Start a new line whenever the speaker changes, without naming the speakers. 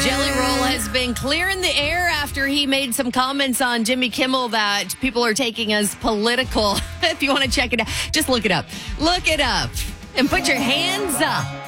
Jelly Roll has been clearing the air after he made some comments on Jimmy Kimmel that people are taking as political. If you want to check it out, just look it up. Look it up and put your hands up.